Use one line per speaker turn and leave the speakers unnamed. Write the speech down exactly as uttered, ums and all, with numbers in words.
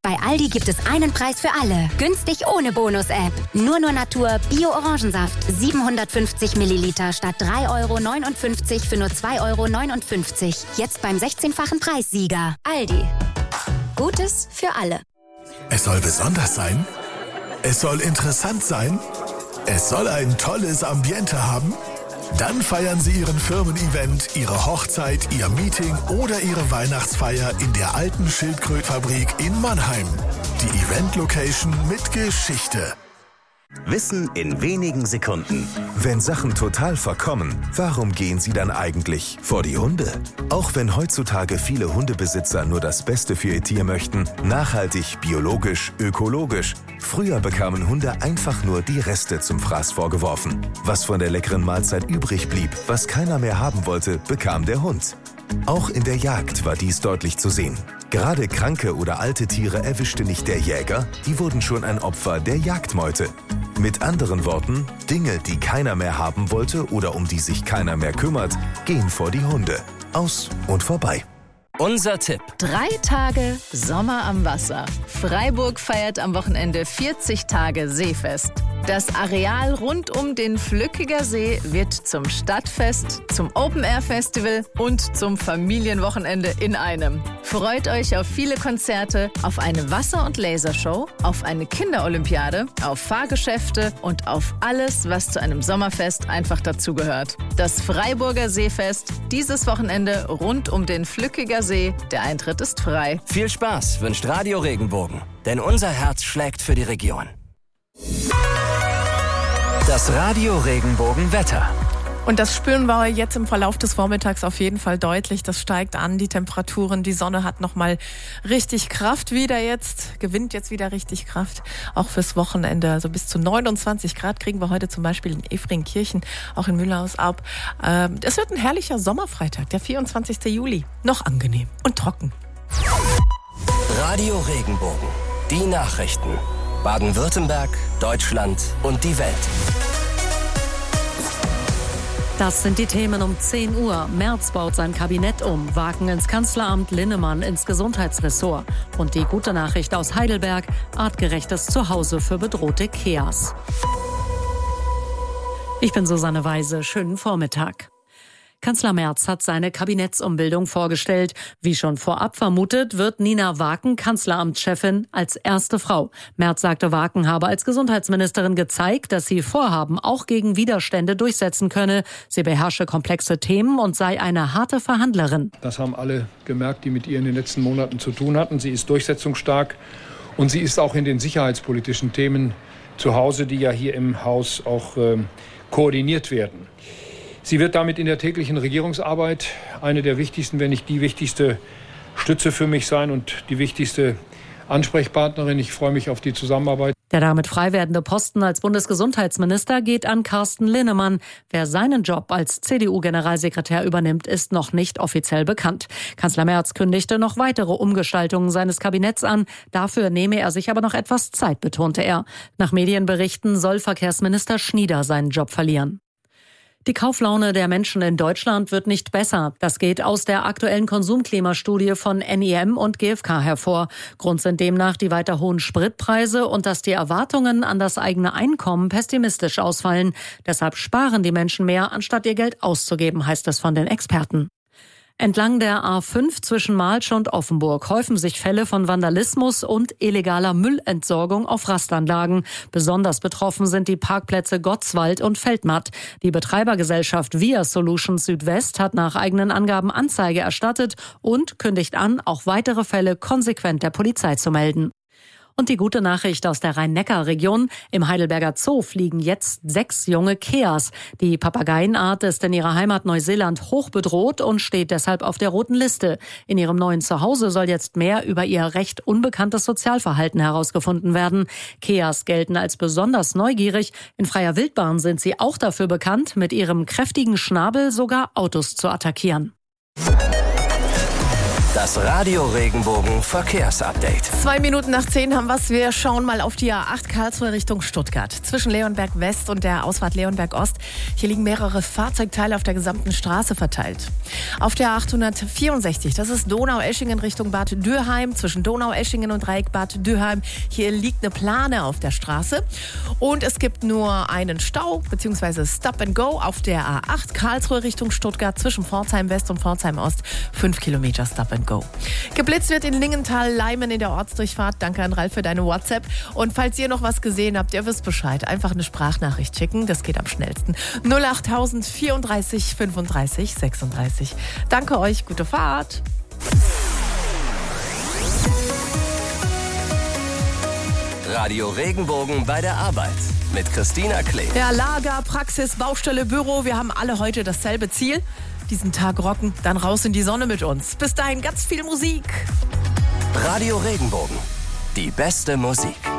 Bei Aldi gibt es einen Preis für alle. Günstig ohne Bonus-App. Nur nur Natur Bio-Orangensaft. siebenhundertfünfzig Milliliter statt drei Euro neunundfünfzig für nur zwei Euro neunundfünfzig. Jetzt beim sechzehnfachen Preissieger. Aldi. Gutes für alle.
Es soll besonders sein. Es soll interessant sein. Es soll ein tolles Ambiente haben. Dann feiern Sie Ihren Firmen-Event, Ihre Hochzeit, Ihr Meeting oder Ihre Weihnachtsfeier in der alten Schildkrötfabrik in Mannheim. Die Event-Location mit Geschichte.
Wissen in wenigen Sekunden.
Wenn Sachen total verkommen, warum gehen sie dann eigentlich vor die Hunde? Auch wenn heutzutage viele Hundebesitzer nur das Beste für ihr Tier möchten, nachhaltig, biologisch, ökologisch. Früher bekamen Hunde einfach nur die Reste zum Fraß vorgeworfen. Was von der leckeren Mahlzeit übrig blieb, was keiner mehr haben wollte, bekam der Hund. Auch in der Jagd war dies deutlich zu sehen. Gerade kranke oder alte Tiere erwischte nicht der Jäger, die wurden schon ein Opfer der Jagdmeute. Mit anderen Worten, Dinge, die keiner mehr haben wollte oder um die sich keiner mehr kümmert, gehen vor die Hunde. Aus und vorbei.
Unser Tipp.
Drei Tage Sommer am Wasser. Freiburg feiert am Wochenende vierzig Tage Seefest. Das Areal rund um den Flückiger See wird zum Stadtfest, zum Open-Air-Festival und zum Familienwochenende in einem. Freut euch auf viele Konzerte, auf eine Wasser- und Lasershow, auf eine Kinderolympiade, auf Fahrgeschäfte und auf alles, was zu einem Sommerfest einfach dazugehört. Das Freiburger Seefest, dieses Wochenende rund um den Flückiger See. Der Eintritt ist frei.
Viel Spaß wünscht Radio Regenbogen, denn unser Herz schlägt für die Region. Das Radio Regenbogen Wetter.
Und das spüren wir jetzt im Verlauf des Vormittags auf jeden Fall deutlich. Das steigt an, die Temperaturen. Die Sonne hat nochmal richtig Kraft wieder jetzt, gewinnt jetzt wieder richtig Kraft. Auch fürs Wochenende, also bis zu neunundzwanzig Grad kriegen wir heute zum Beispiel in Efringkirchen, auch in Mühlhaus ab. Ähm, es wird ein herrlicher Sommerfreitag, der vierundzwanzigster Juli. Noch angenehm und trocken.
Radio Regenbogen. Die Nachrichten. Baden-Württemberg, Deutschland und die Welt.
Das sind die Themen um zehn Uhr. Merz baut sein Kabinett um. Wagen ins Kanzleramt, Linnemann ins Gesundheitsressort. Und die gute Nachricht aus Heidelberg: artgerechtes Zuhause für bedrohte Keas. Ich bin Susanne Weise. Schönen Vormittag. Kanzler Merz hat seine Kabinettsumbildung vorgestellt. Wie schon vorab vermutet, wird Nina Waken Kanzleramtschefin als erste Frau. Merz sagte, Waken habe als Gesundheitsministerin gezeigt, dass sie Vorhaben auch gegen Widerstände durchsetzen könne. Sie beherrsche komplexe Themen und sei eine harte Verhandlerin.
Das haben alle gemerkt, die mit ihr in den letzten Monaten zu tun hatten. Sie ist durchsetzungsstark und sie ist auch in den sicherheitspolitischen Themen zu Hause, die ja hier im Haus auch äh, koordiniert werden. Sie wird damit in der täglichen Regierungsarbeit eine der wichtigsten, wenn nicht die wichtigste Stütze für mich sein und die wichtigste Ansprechpartnerin. Ich freue mich auf die Zusammenarbeit.
Der damit frei werdende Posten als Bundesgesundheitsminister geht an Carsten Linnemann. Wer seinen Job als C D U-Generalsekretär übernimmt, ist noch nicht offiziell bekannt. Kanzler Merz kündigte noch weitere Umgestaltungen seines Kabinetts an. Dafür nehme er sich aber noch etwas Zeit, betonte er. Nach Medienberichten soll Verkehrsminister Schnieder seinen Job verlieren. Die Kauflaune der Menschen in Deutschland wird nicht besser. Das geht aus der aktuellen Konsumklimastudie von N I M und G f K hervor. Grund sind demnach die weiter hohen Spritpreise und dass die Erwartungen an das eigene Einkommen pessimistisch ausfallen. Deshalb sparen die Menschen mehr, anstatt ihr Geld auszugeben, heißt es von den Experten. Entlang der A fünf zwischen Malsch und Offenburg häufen sich Fälle von Vandalismus und illegaler Müllentsorgung auf Rastanlagen. Besonders betroffen sind die Parkplätze Gottswald und Feldmatt. Die Betreibergesellschaft Via Solutions Südwest hat nach eigenen Angaben Anzeige erstattet und kündigt an, auch weitere Fälle konsequent der Polizei zu melden. Und die gute Nachricht aus der Rhein-Neckar-Region: Im Heidelberger Zoo fliegen jetzt sechs junge Keas. Die Papageienart ist in ihrer Heimat Neuseeland hoch bedroht und steht deshalb auf der roten Liste. In ihrem neuen Zuhause soll jetzt mehr über ihr recht unbekanntes Sozialverhalten herausgefunden werden. Keas gelten als besonders neugierig. In freier Wildbahn sind sie auch dafür bekannt, mit ihrem kräftigen Schnabel sogar Autos zu attackieren.
Das Radio Regenbogen Verkehrsupdate.
Zwei Minuten nach zehn haben wir's. Wir schauen mal auf die A acht Karlsruhe Richtung Stuttgart. Zwischen Leonberg West und der Ausfahrt Leonberg Ost. Hier liegen mehrere Fahrzeugteile auf der gesamten Straße verteilt. Auf der achthundertvierundsechzig, das ist Donaueschingen Richtung Bad Dürheim. Zwischen Donaueschingen und Dreieck Bad Dürheim. Hier liegt eine Plane auf der Straße. Und es gibt nur einen Stau bzw. Stop and Go auf der A acht Karlsruhe Richtung Stuttgart. Zwischen Pforzheim West und Pforzheim Ost. Fünf Kilometer Stop and Go. Geblitzt wird in Lingenthal-Leimen in der Ortsdurchfahrt. Danke an Ralf für deine WhatsApp. Und falls ihr noch was gesehen habt, ihr wisst Bescheid. Einfach eine Sprachnachricht schicken. Das geht am schnellsten. null acht vierunddreißig fünfunddreißig sechsunddreißig. Danke euch. Gute Fahrt.
Radio Regenbogen bei der Arbeit mit Christina Klee.
Ja, Lager, Praxis, Baustelle, Büro. Wir haben alle heute dasselbe Ziel. Diesen Tag rocken, dann raus in die Sonne mit uns. Bis dahin ganz viel Musik.
Radio Regenbogen. Die beste Musik.